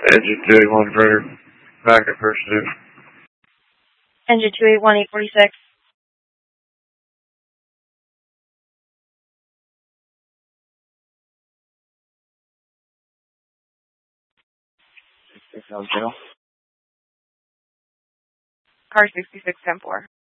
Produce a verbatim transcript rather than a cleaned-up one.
Engine two eight one Freighter, backup pursuit. Engine two eight one, eight forty-six. six six zero. Car sixty-six ten four.